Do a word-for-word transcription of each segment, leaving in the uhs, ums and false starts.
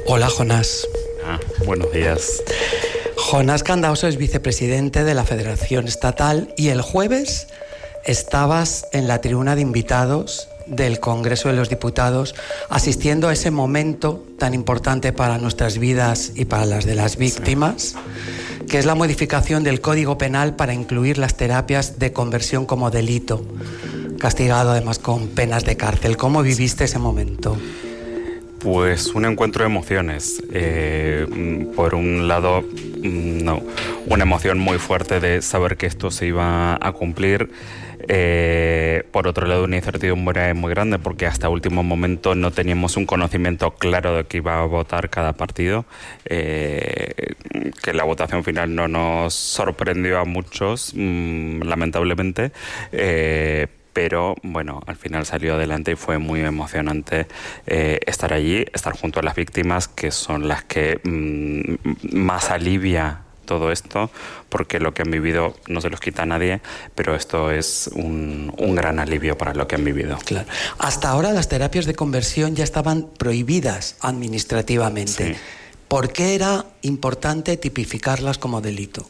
Hola, Jonás. Ah, buenos días. Jonás Candaoso es vicepresidente de la Federación Estatal y el jueves estabas en la tribuna de invitados del Congreso de los Diputados asistiendo a ese momento tan importante para nuestras vidas y para las de las víctimas, sí. que es la modificación del Código Penal para incluir las terapias de conversión como delito, castigado además con penas de cárcel. ¿Cómo viviste ese momento? Pues un encuentro de emociones. Eh, por un lado, no, una emoción muy fuerte de saber que esto se iba a cumplir. Eh, por otro lado, una incertidumbre muy grande porque hasta último momento no teníamos un conocimiento claro de que iba a votar cada partido. Eh, que la votación final no nos sorprendió a muchos, mmm, lamentablemente. Eh, Pero, bueno, al final salió adelante y fue muy emocionante eh, estar allí, estar junto a las víctimas, que son las que mmm, más alivia todo esto, porque lo que han vivido no se los quita a nadie, pero esto es un, un gran alivio para lo que han vivido. Claro. Hasta ahora las terapias de conversión ya estaban prohibidas administrativamente. Sí. ¿Por qué era importante tipificarlas como delito?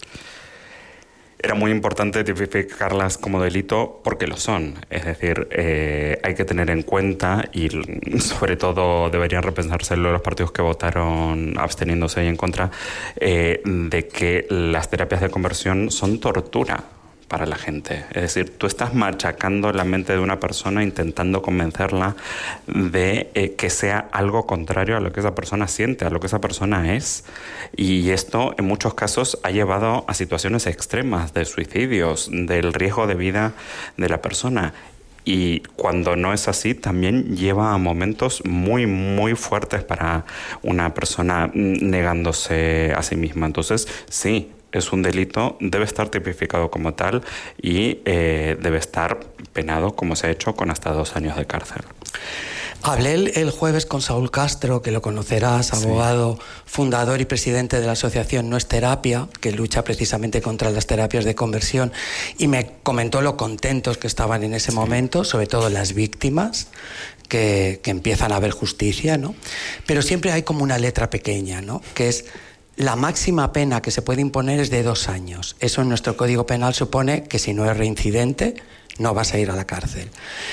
Era muy importante tipificarlas como delito porque lo son. Es decir, eh, hay que tener en cuenta, y sobre todo deberían repensárselo los partidos que votaron absteniéndose y en contra, eh, de que las terapias de conversión son tortura para la gente. Es decir, tú estás machacando la mente de una persona intentando convencerla de eh, que sea algo contrario a lo que esa persona siente, a lo que esa persona es. Y esto en muchos casos ha llevado a situaciones extremas de suicidios, del riesgo de vida de la persona. Y cuando no es así, también lleva a momentos muy, muy fuertes para una persona negándose a sí misma. Entonces, sí, es un delito, debe estar tipificado como tal y eh, debe estar penado, como se ha hecho, con hasta dos años de cárcel. Hablé el, el jueves con Saúl Castro, que lo conocerás, abogado, sí. fundador y presidente de la asociación No es Terapia, que lucha precisamente contra las terapias de conversión, y me comentó lo contentos que estaban en ese sí. momento, sobre todo las víctimas, que, que empiezan a ver justicia, ¿no? Pero siempre hay como una letra pequeña, ¿no? Que es: la máxima pena que se puede imponer es de dos años. Eso en nuestro Código Penal supone que si no es reincidente, no vas a ir a la cárcel.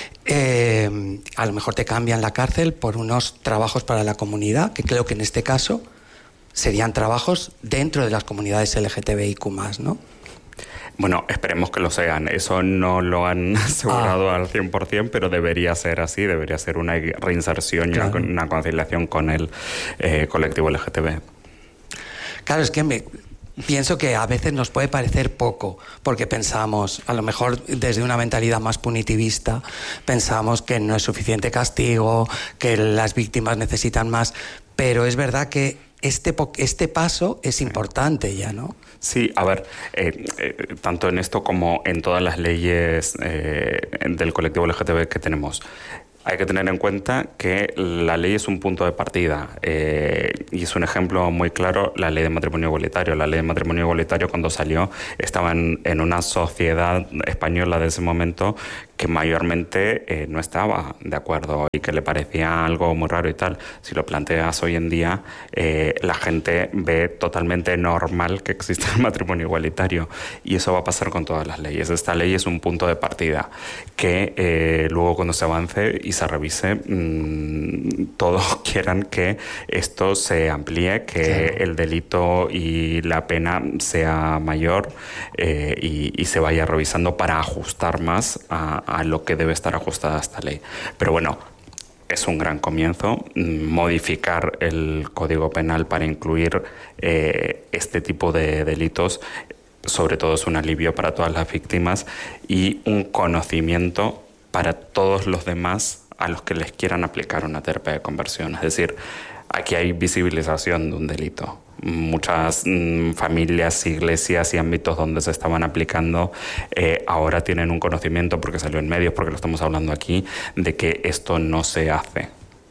Eh, a lo mejor te cambian la cárcel por unos trabajos para la comunidad, que creo que en este caso serían trabajos dentro de las comunidades L G T B I Q más, ¿no? Bueno, esperemos que lo sean. Eso no lo han asegurado ah. al cien por ciento, pero debería ser así. Debería ser una reinserción claro. y una, una conciliación con el eh, colectivo L G T B. Claro, es que me pienso que a veces nos puede parecer poco, porque pensamos, a lo mejor desde una mentalidad más punitivista, pensamos que no es suficiente castigo, que las víctimas necesitan más, pero es verdad que este, este paso es importante ya, ¿no? Sí, a ver, eh, eh, tanto en esto como en todas las leyes eh, del colectivo L G T B que tenemos, hay que tener en cuenta que la ley es un punto de partida eh, y es un ejemplo muy claro la ley de matrimonio igualitario. La ley de matrimonio igualitario, cuando salió, estaba en, en una sociedad española de ese momento que mayormente eh, no estaba de acuerdo y que le parecía algo muy raro y tal. Si lo planteas hoy en día, eh, la gente ve totalmente normal que exista el matrimonio igualitario, y eso va a pasar con todas las leyes. Esta ley es un punto de partida que eh, luego, cuando se avance y se revise, mmm, todos quieran que esto se amplíe, que claro. el delito y la pena sea mayor eh, y, y se vaya revisando para ajustar más a a lo que debe estar ajustada esta ley. Pero bueno, es un gran comienzo modificar el Código Penal para incluir eh, este tipo de delitos. Sobre todo es un alivio para todas las víctimas y un conocimiento para todos los demás a los que les quieran aplicar una terapia de conversión. Es decir, aquí hay visibilización de un delito. Muchas mmm, familias, iglesias y ámbitos donde se estaban aplicando eh, ahora tienen un conocimiento, porque salió en medios, porque lo estamos hablando aquí, de que esto no se hace.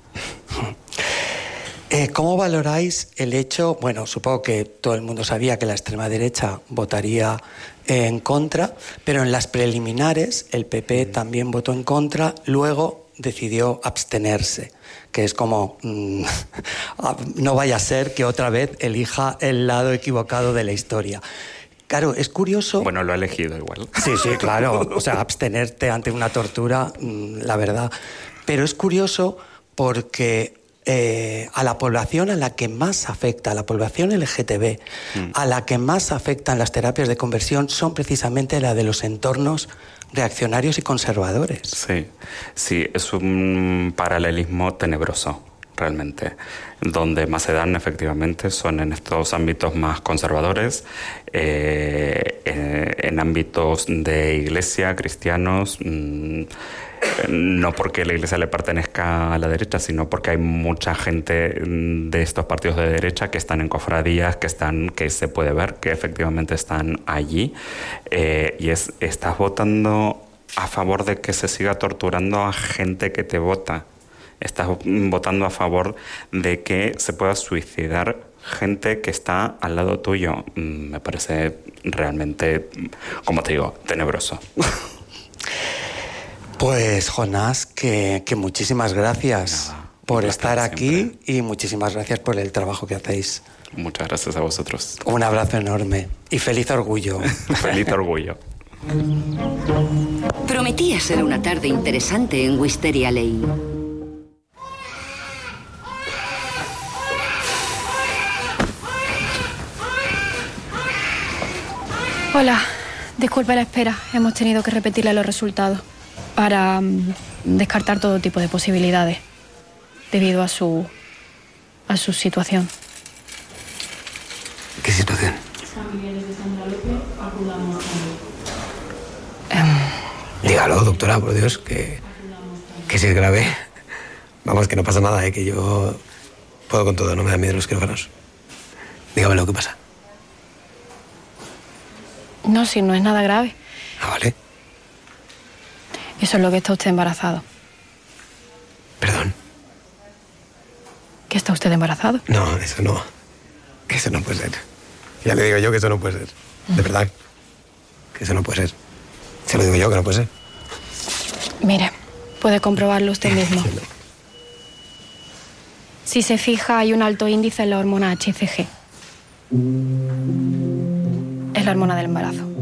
Eh, ¿Cómo valoráis el hecho? Bueno, supongo que todo el mundo sabía que la extrema derecha votaría eh, en contra, pero en las preliminares el P P también votó en contra. Luego decidió abstenerse, que es como, mmm, no vaya a ser que otra vez elija el lado equivocado de la historia. Claro, es curioso... Bueno, lo ha elegido igual. Sí, sí, claro. O sea, abstenerte ante una tortura, la verdad. Pero es curioso porque eh, a la población a la que más afecta, a la población L G T B, mm. a la que más afectan las terapias de conversión son precisamente la de los entornos reaccionarios y conservadores. Sí, sí, es un paralelismo tenebroso, realmente. Donde más se dan, efectivamente, son en estos ámbitos más conservadores, eh, en, en ámbitos de iglesia, cristianos, mmm, no porque la iglesia le pertenezca a la derecha, sino porque hay mucha gente de estos partidos de derecha que están en cofradías, que están, que se puede ver que efectivamente están allí, eh, y es, estás votando a favor de que se siga torturando a gente que te vota. Estás votando a favor de que se pueda suicidar gente que está al lado tuyo. Me parece realmente, como te digo, tenebroso. Pues, Jonás, que, que muchísimas gracias Nada, por estar aquí siempre. Y muchísimas gracias por el trabajo que hacéis. Muchas gracias a vosotros. Un abrazo enorme y feliz orgullo. Feliz orgullo. Prometía ser una tarde interesante en Wisteria Lane. Hola, disculpe la espera. Hemos tenido que repetirle los resultados para um, descartar todo tipo de posibilidades debido a su a su situación. ¿Qué situación? Um, Dígalo, doctora, por Dios, que, que si es grave. Vamos, que no pasa nada, ¿eh? Que yo puedo con todo, no me da miedo los quirófanos. Dígamelo, ¿qué pasa? No, si no es nada grave. Ah, vale. Eso es lo que está usted embarazado. ¿Perdón? ¿Que está usted embarazado? No, eso no. Que eso no puede ser. Ya le digo yo que eso no puede ser. De verdad. Que eso no puede ser. Se lo digo yo que no puede ser. Mire, puede comprobarlo usted mismo. Sí, no. Si se fija, hay un alto índice en la hormona H C G. Es la hormona del embarazo.